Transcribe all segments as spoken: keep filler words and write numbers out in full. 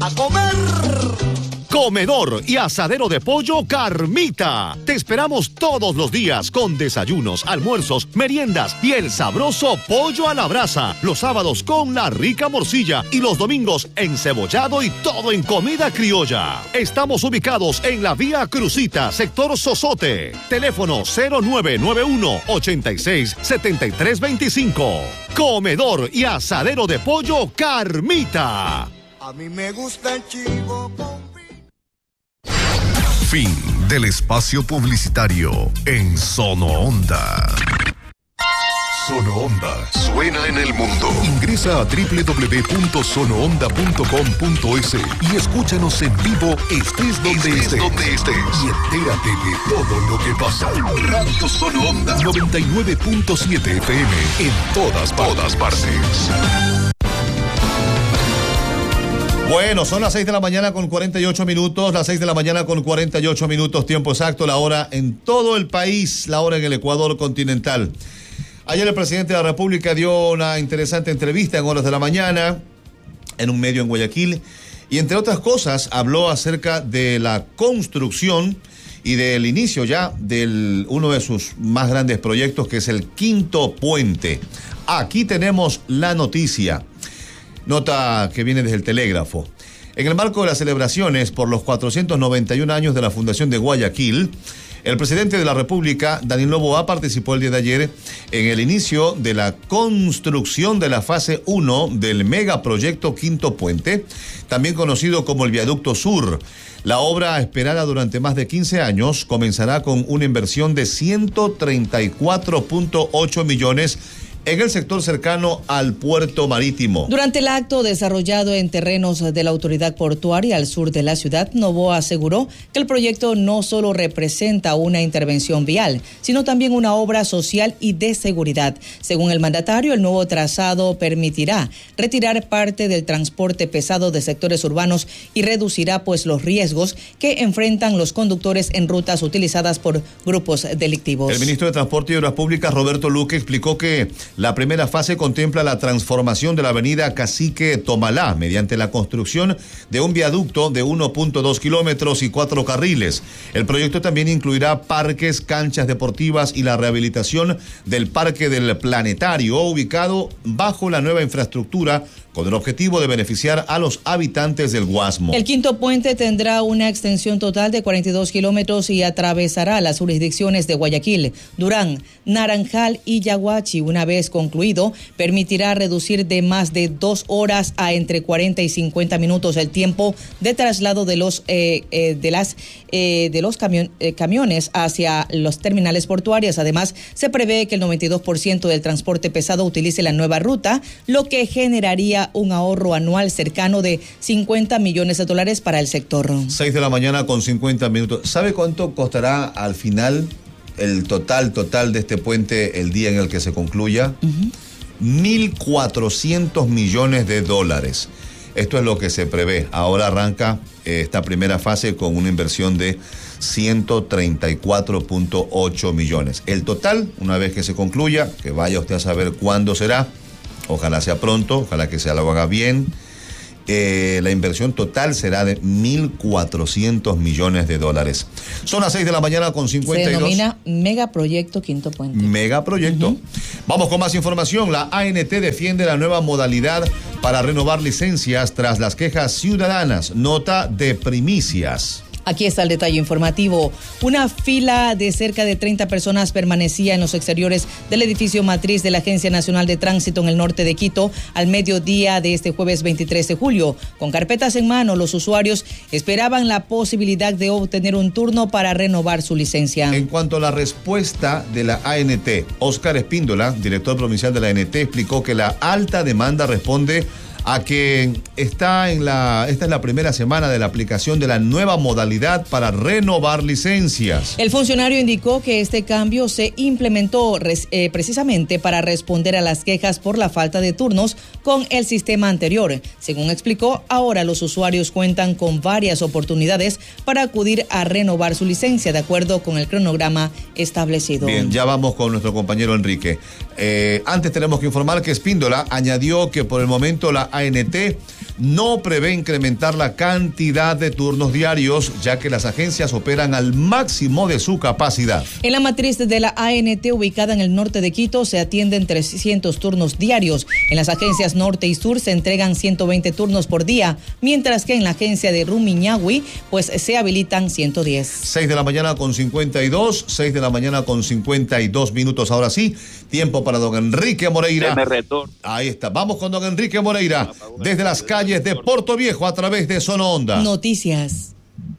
¡A comer! Comedor y asadero de pollo Carmita. Te esperamos todos los días con desayunos, almuerzos, meriendas y el sabroso pollo a la brasa. Los sábados con la rica morcilla y los domingos encebollado y todo en comida criolla. Estamos ubicados en la Vía Crucita, sector Sosote. Teléfono cero nueve nueve uno, ochenta y seis, setenta y tres veinticinco. Comedor y asadero de pollo Carmita. A mí me gusta el chivo con... Fin del espacio publicitario en Sono Onda. Sono Onda suena en el mundo. Ingresa a doble u doble u doble u punto sono onda punto com punto es y escúchanos en vivo, estés donde estés, estés, donde estés. Y entérate de todo lo que pasa. Radio Sono Onda noventa y nueve punto siete F M en todas, todas partes. Bueno, son las seis de la mañana con cuarenta y ocho minutos, las seis de la mañana con cuarenta y ocho minutos, tiempo exacto, la hora en todo el país, la hora en el Ecuador continental. Ayer el presidente de la República dio una interesante entrevista en horas de la mañana en un medio en Guayaquil y entre otras cosas habló acerca de la construcción y del inicio ya de uno de sus más grandes proyectos, que es el Quinto Puente. Aquí tenemos la noticia. Nota que viene desde el Telégrafo. En el marco de las celebraciones por los cuatrocientos noventa y un años de la Fundación de Guayaquil, el presidente de la República, Daniel Noboa, participó el día de ayer en el inicio de la construcción de la fase uno del megaproyecto Quinto Puente, también conocido como el Viaducto Sur. La obra, esperada durante más de quince años, comenzará con una inversión de ciento treinta y cuatro punto ocho millones en el sector cercano al puerto marítimo. Durante el acto desarrollado en terrenos de la autoridad portuaria al sur de la ciudad, Noboa aseguró que el proyecto no solo representa una intervención vial, sino también una obra social y de seguridad. Según el mandatario, el nuevo trazado permitirá retirar parte del transporte pesado de sectores urbanos y reducirá pues los riesgos que enfrentan los conductores en rutas utilizadas por grupos delictivos. El ministro de Transporte y Obras Públicas, Roberto Luque, explicó que la primera fase contempla la transformación de la avenida Cacique Tomalá mediante la construcción de un viaducto de uno punto dos kilómetros y cuatro carriles. El proyecto también incluirá parques, canchas deportivas y la rehabilitación del Parque del Planetario, ubicado bajo la nueva infraestructura, con el objetivo de beneficiar a los habitantes del Guasmo. El Quinto Puente tendrá una extensión total de cuarenta y dos kilómetros y atravesará las jurisdicciones de Guayaquil, Durán, Naranjal y Yaguachi. Una vez concluido, permitirá reducir de más de dos horas a entre cuarenta y cincuenta minutos el tiempo de traslado de los eh, eh, de las eh, de los camion, eh, camiones hacia los terminales portuarios. Además, se prevé que el noventa y dos por ciento del transporte pesado utilice la nueva ruta, lo que generaría un ahorro anual cercano de cincuenta millones de dólares para el sector. seis de la mañana con cincuenta minutos. ¿Sabe cuánto costará al final el total, total de este puente el día en el que se concluya? Uh-huh. mil cuatrocientos millones de dólares. Esto es lo que se prevé. Ahora arranca eh, esta primera fase con una inversión de ciento treinta y cuatro punto ocho millones. El total, una vez que se concluya, que vaya usted a saber cuándo será, ojalá sea pronto, ojalá que se lo haga bien, eh, la inversión total será de mil cuatrocientos millones de dólares. Son las seis de la mañana con cincuenta y dos. Se denomina Megaproyecto Quinto Puente. Megaproyecto. Uh-huh. Vamos con más información. La A N T defiende la nueva modalidad para renovar licencias tras las quejas ciudadanas. Nota de primicias. Aquí está el detalle informativo. Una fila de cerca de treinta personas permanecía en los exteriores del edificio matriz de la Agencia Nacional de Tránsito en el norte de Quito al mediodía de este jueves veintitrés de julio. Con carpetas en mano, los usuarios esperaban la posibilidad de obtener un turno para renovar su licencia. En cuanto a la respuesta de la A N T, Óscar Espíndola, director provincial de la A N T, explicó que la alta demanda responde a que está en la, esta es la primera semana de la aplicación de la nueva modalidad para renovar licencias. El funcionario indicó que este cambio se implementó res, eh, precisamente para responder a las quejas por la falta de turnos con el sistema anterior. Según explicó, ahora los usuarios cuentan con varias oportunidades para acudir a renovar su licencia de acuerdo con el cronograma establecido. Bien, ya vamos con nuestro compañero Enrique. Eh, antes tenemos que informar que Espíndola añadió que por el momento la A N T no prevé incrementar la cantidad de turnos diarios, ya que las agencias operan al máximo de su capacidad. En la matriz de la A N T ubicada en el norte de Quito se atienden trescientos turnos diarios. En las agencias norte y sur se entregan ciento veinte turnos por día, mientras que en la agencia de Rumiñahui pues se habilitan ciento diez. seis de la mañana con cincuenta y dos, seis de la mañana con cincuenta y dos minutos. Ahora sí, tiempo para don Enrique Moreira. Ahí está, vamos con don Enrique Moreira, desde las calles de Puerto Viejo a través de Sono Onda. Noticias.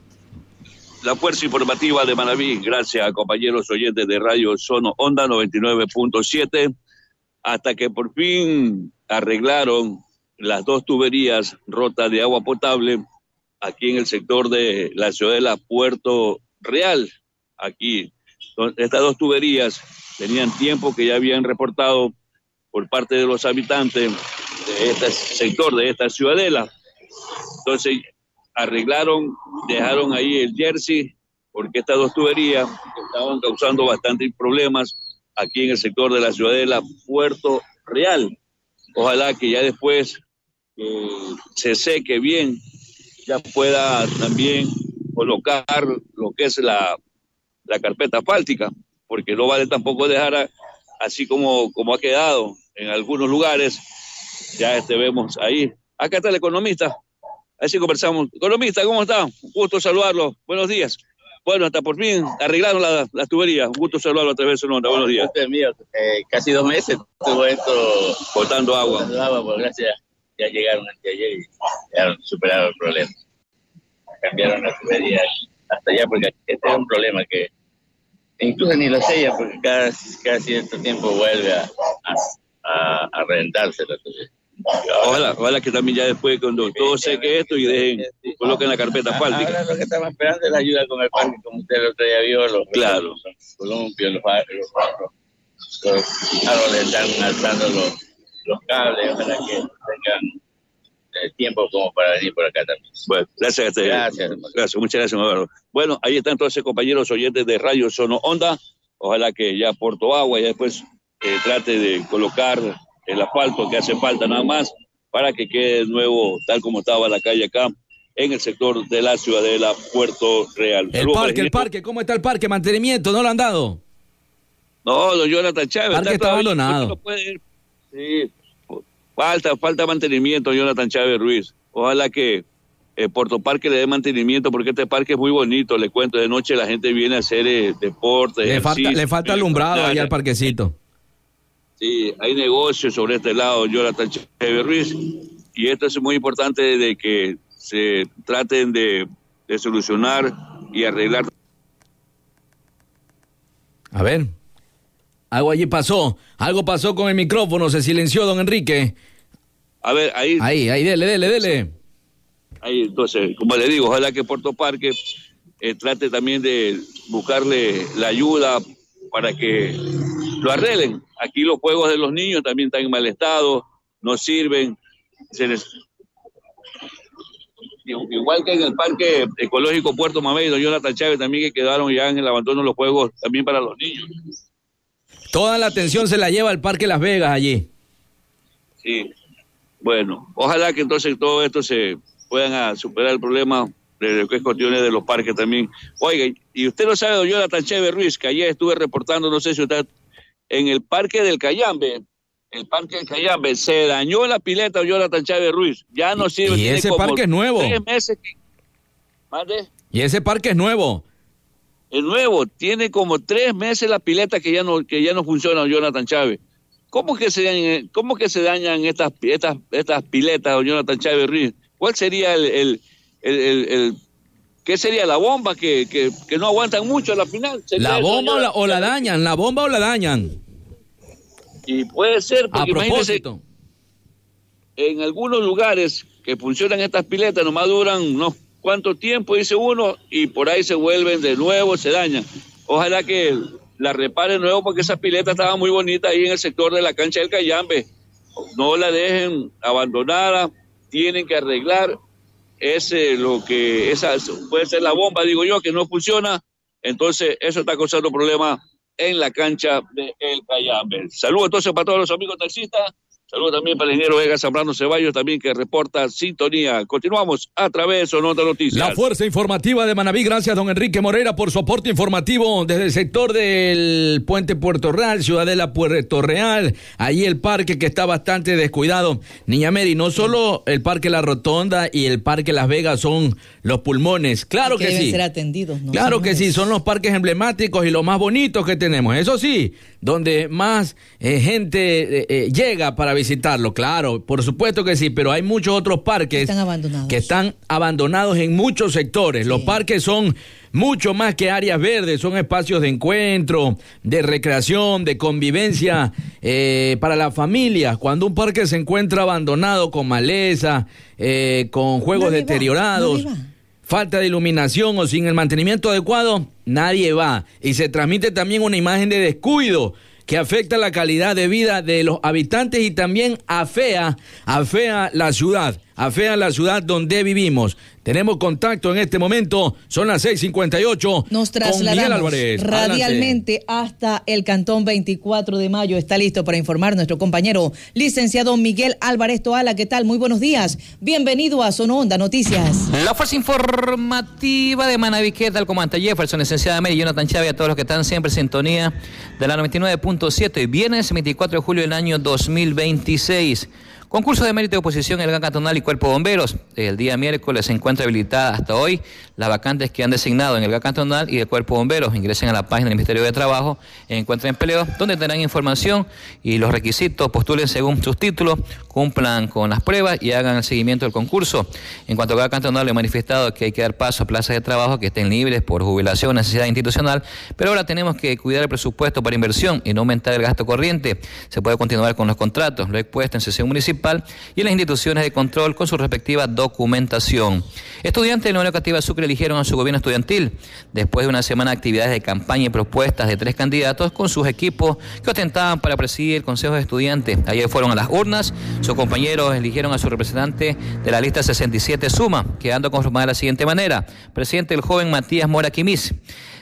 La fuerza informativa de Manaví, gracias a compañeros oyentes de Radio Sono Onda noventa y nueve punto siete, hasta que por fin arreglaron las dos tuberías rotas de agua potable aquí en el sector de la Ciudadela Puerto Real. Aquí, estas dos tuberías tenían tiempo que ya habían reportado por parte de los habitantes de este sector, de esta ciudadela. Entonces arreglaron, dejaron ahí el jersey, porque estas dos tuberías estaban causando bastantes problemas aquí en el sector de la ciudadela Puerto Real. Ojalá que ya después eh, se seque bien, ya pueda también colocar lo que es la, la carpeta asfáltica, porque no vale tampoco dejar a, así como, como ha quedado en algunos lugares. Ya este vemos ahí. Acá está el economista. Así conversamos. Economista, ¿cómo está? Un gusto saludarlo. Buenos días. Bueno, hasta por fin arreglaron las la tuberías. Un gusto saludarlo a través de su nota. Buenos días. Este es mío. Eh, casi dos meses estuvo esto botando agua. Botando agua, por gracias. Ya llegaron anteayer y ya superaron el problema. Cambiaron la tubería hasta allá porque este es un problema que incluso ni lo sellan porque cada, cada cierto tiempo vuelve a, a, a, a reventarse la tubería. Ojalá, ojalá que también ya después cuando todo seque esto y dejen, coloquen la carpeta asfáltica. Ahora lo que estamos esperando es la ayuda con el parque, como usted el otro día vio, los, claro. los columpios, los, los, los, los árboles están alzando los, los cables, ojalá que tengan eh, tiempo como para venir por acá también. Bueno, gracias a usted. Gracias, gracias, muchas gracias, Eduardo. Bueno, ahí están entonces compañeros oyentes de Radio Sono Onda. Ojalá que ya Puerto Agua y después eh, trate de colocar el asfalto que hace falta nada más para que quede de nuevo tal como estaba la calle acá en el sector de la ciudadela Puerto Real. El parque, el parque, ¿cómo está el parque? Mantenimiento, ¿no lo han dado? No, don Jonathan Chávez. El parque está, está abandonado. No puede ir. Sí, falta, falta mantenimiento, Jonathan Chávez Ruiz. Ojalá que eh, Puerto Parque le dé mantenimiento porque este parque es muy bonito, le cuento, de noche la gente viene a hacer eh, deporte. Le falta, le falta alumbrado allá al parquecito. Sí, hay negocios sobre este lado, Jonathan Chávez Ruiz, y esto es muy importante de que se traten de, de solucionar y arreglar. A ver, algo allí pasó, algo pasó con el micrófono, se silenció don Enrique. A ver, ahí. Ahí, ahí, dele, dele, dele. Ahí, entonces, como le digo, ojalá que Puerto Parque eh, trate también de buscarle la ayuda para que lo arreglen. Aquí los juegos de los niños también están en mal estado, no sirven. Se les... Igual que en el Parque Ecológico Puerto Mamey, don Jonathan Chávez, también que quedaron ya en el abandono los juegos también para los niños. Toda la atención se la lleva al Parque Las Vegas allí. Sí, bueno, ojalá que entonces todo esto se puedan a superar el problema de lo que es cuestiones de los parques también. Oiga, y usted lo sabe, don Jonathan Chávez Ruiz, que ayer estuve reportando, no sé si usted, en el Parque del Cayambe, el Parque del Cayambe, se dañó la pileta, don Jonathan Chávez Ruiz, ya no sirve. Y ese parque es nuevo. Tres meses que... ¿Mande? Y ese parque es nuevo. Es nuevo, tiene como tres meses la pileta que ya no, que ya no funciona, don Jonathan Chávez. ¿Cómo que se dañan, cómo que se dañan estas, estas, estas piletas, don Jonathan Chávez Ruiz? ¿Cuál sería el, el, el, el, el qué sería la bomba que, que, que no aguantan mucho a la final? ¿La bomba o la, o la dañan? ¿La bomba o la dañan? Y puede ser, porque a propósito, en algunos lugares que funcionan estas piletas nomás duran unos cuantos tiempo, dice uno, y por ahí se vuelven de nuevo, se dañan. Ojalá que la reparen nuevo porque esas piletas estaban muy bonitas ahí en el sector de la cancha del Cayambe. No la dejen abandonada, tienen que arreglar ese lo que esa puede ser la bomba, digo yo, que no funciona. Entonces eso está causando problemas en la cancha del Cayambe. Saludos entonces para todos los amigos taxistas Saludos también para el ingeniero Vega Zambrano Ceballos, también que reporta sintonía. Continuamos a través de Sonora Noticias. La Fuerza Informativa de Manabí, gracias don Enrique Morera por su aporte informativo desde el sector del Puente Puerto Real, Ciudadela Puerto Real, ahí el parque que está bastante descuidado. Niña Mary, no solo el Parque La Rotonda y el Parque Las Vegas son los pulmones, claro que, que deben sí. ser atendidos, ¿no? Claro Señores. que sí, son los parques emblemáticos y los más bonitos que tenemos. Eso sí, donde más eh, gente eh, eh, llega para visitarlo, claro, por supuesto que sí, pero hay muchos otros parques están abandonados. que están abandonados en muchos sectores. Sí. Los parques son mucho más que áreas verdes, son espacios de encuentro, de recreación, de convivencia eh, para la familia. Cuando un parque se encuentra abandonado con maleza, eh, con juegos nadie deteriorados, va, nadie va. falta de iluminación o sin el mantenimiento adecuado, nadie va. Y se transmite también una imagen de descuido que afecta la calidad de vida de los habitantes y también afea, afea la ciudad, afea la ciudad donde vivimos. Tenemos contacto en este momento, son las seis cincuenta y ocho. Nos con Miguel Álvarez. radialmente Adelante. hasta el Cantón veinticuatro de mayo. Está listo para informar nuestro compañero licenciado Miguel Álvarez Toala. ¿Qué tal? Muy buenos días. Bienvenido a Sono Onda Noticias. La fuerza informativa de Manabí, ¿qué tal? Comandante Jefferson, licenciada Mary, Jonathan Chávez, a todos los que están siempre en sintonía de la noventa y nueve punto siete. Viernes veinticuatro de julio del año dos mil veintiséis. Concurso de mérito de oposición en el G A C Cantonal y Cuerpo de Bomberos. El día miércoles se encuentra habilitada hasta hoy las vacantes que han designado en el G A C Cantonal y el Cuerpo de Bomberos. Ingresen a la página del Ministerio de Trabajo, encuentren empleo, donde tendrán información y los requisitos. Postulen según sus títulos, cumplan con las pruebas y hagan el seguimiento del concurso. En cuanto al G A C Cantonal, le he manifestado que hay que dar paso a plazas de trabajo que estén libres por jubilación, necesidad institucional, pero ahora tenemos que cuidar el presupuesto para inversión y no aumentar el gasto corriente. Se puede continuar con los contratos, lo he expuesto en sesión municipal y en las instituciones de control con su respectiva documentación. Estudiantes de la Unión Educativa Sucre eligieron a su gobierno estudiantil después de una semana de actividades de campaña y propuestas de tres candidatos con sus equipos que ostentaban para presidir el Consejo de Estudiantes. Ayer fueron a las urnas, sus compañeros eligieron a su representante de la lista sesenta y siete Suma, quedando conformada de la siguiente manera: presidente el joven Matías Mora Quimis,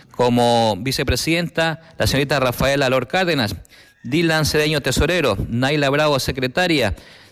como vicepresidenta la señorita Rafaela Lor Cárdenas, Dylan Cedeño tesorero, Naila Bravo secretaria,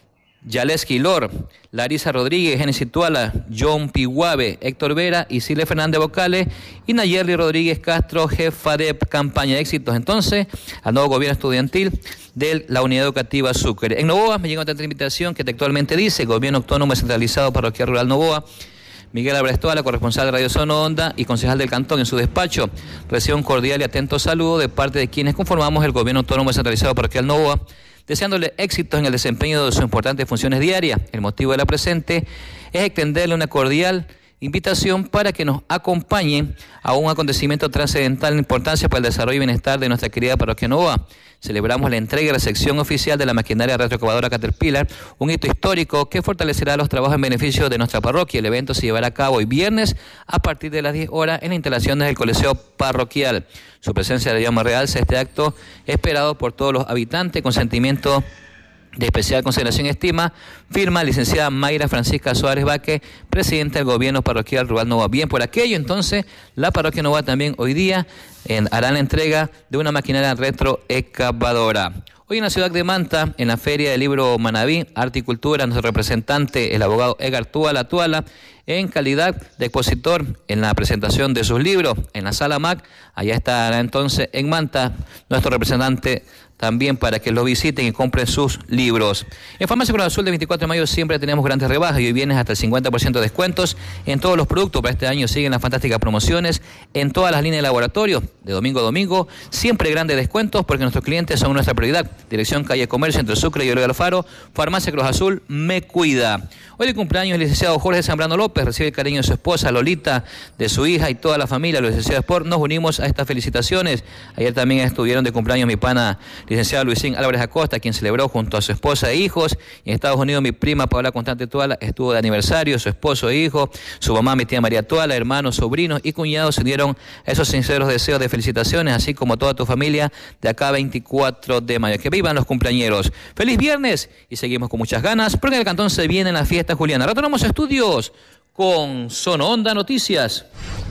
Yaleski Lor, Larisa Rodríguez, Génesis Tuala, John Piguave, Héctor Vera y Silvia Fernández Vocales y Nayeli Rodríguez Castro, jefa de campaña de éxitos entonces al nuevo gobierno estudiantil de la Unidad Educativa Sucre. En Novoa me llegó otra invitación que textualmente dice: Gobierno Autónomo Descentralizado Parroquial Rural Novoa. Miguel Álvarez Toala, corresponsal de Radio Sono Onda y concejal del Cantón, en su despacho recibe un cordial y atento saludo de parte de quienes conformamos el Gobierno Autónomo Descentralizado Parroquial Novoa, deseándole éxitos en el desempeño de sus importantes funciones diarias. El motivo de la presente es extenderle una cordial invitación para que nos acompañen a un acontecimiento trascendental de importancia para el desarrollo y bienestar de nuestra querida parroquia Novoa. Celebramos la entrega y recepción oficial de la maquinaria retroexcavadora Caterpillar, un hito histórico que fortalecerá los trabajos en beneficio de nuestra parroquia. El evento se llevará a cabo hoy viernes a partir de las diez horas en las instalaciones del Coliseo Parroquial. Su presencia de llama real será este acto esperado por todos los habitantes con sentimiento de especial consideración y estima. Firma licenciada Mayra Francisca Suárez Baque, presidenta del Gobierno Parroquial Rural Novoa. Bien, por aquello entonces la parroquia Novoa también hoy día en, hará la entrega de una maquinaria retroexcavadora. Hoy en la ciudad de Manta, en la Feria del Libro Manabí, Arte y Cultura, nuestro representante, el abogado Edgar Tuala Tuala, en calidad de expositor en la presentación de sus libros en la Sala M A C. Allá estará entonces en Manta nuestro representante también para que lo visiten y compren sus libros. En Farmacia Cruz Azul de veinticuatro de mayo siempre tenemos grandes rebajas y hoy vienes hasta el cincuenta por ciento de descuentos en todos los productos. Para este año siguen las fantásticas promociones en todas las líneas de laboratorio, de domingo a domingo, siempre grandes descuentos porque nuestros clientes son nuestra prioridad. Dirección Calle Comercio entre Sucre y Oro Alfaro, Farmacia Cruz Azul me cuida. Hoy de cumpleaños el licenciado Jorge Zambrano López, recibe el cariño de su esposa Lolita, de su hija y toda la familia. Los licenciados Sport nos unimos a estas felicitaciones. Ayer también estuvieron de cumpleaños mi pana licenciado Luisín Álvarez Acosta, quien celebró junto a su esposa e hijos. Y en Estados Unidos mi prima Paola Constante Tuala estuvo de aniversario, su esposo e hijo, su mamá, mi tía María Tuala, hermanos, sobrinos y cuñados se unieron a esos sinceros deseos de felicitaciones, así como toda tu familia de acá veinticuatro de mayo. Que vivan los cumpleañeros. Feliz viernes y seguimos con muchas ganas porque en el Cantón se viene la fiesta juliana. Retornamos a estudios con Sono Onda Noticias.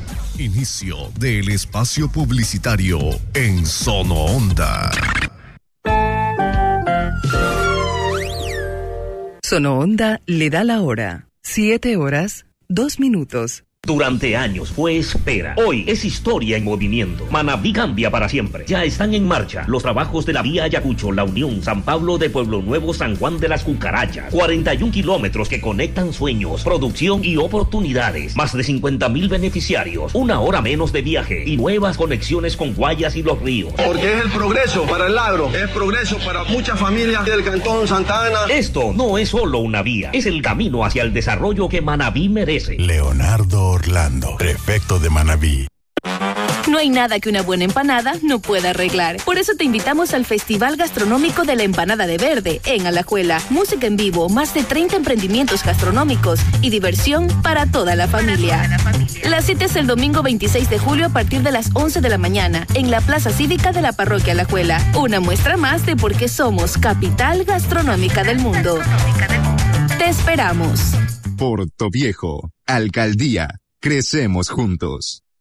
Inicio del espacio publicitario en Sono Onda. Sono Onda le da la hora. Siete horas, dos minutos. Durante años fue espera. Hoy es historia en movimiento. Manabí cambia para siempre. Ya están en marcha los trabajos de la vía Ayacucho, La Unión, San Pablo de Pueblo Nuevo, San Juan de las Cucarachas. cuarenta y un kilómetros que conectan sueños, producción y oportunidades. Más de cincuenta mil beneficiarios. Una hora menos de viaje y nuevas conexiones con Guayas y Los Ríos. Porque es el progreso para el agro. Es progreso para muchas familias del Cantón Santa Ana. Esto no es solo una vía. Es el camino hacia el desarrollo que Manabí merece. Leonardo Orlando, prefecto de Manabí. No hay nada que una buena empanada no pueda arreglar. Por eso te invitamos al Festival Gastronómico de la Empanada de Verde en Alajuela. Música en vivo, más de treinta emprendimientos gastronómicos y diversión para toda la familia. La cita es el domingo veintiséis de julio a partir de las once de la mañana en la Plaza Cívica de la Parroquia Alajuela. Una muestra más de por qué somos capital gastronómica del mundo. Te esperamos. Portoviejo, Alcaldía. Crecemos juntos.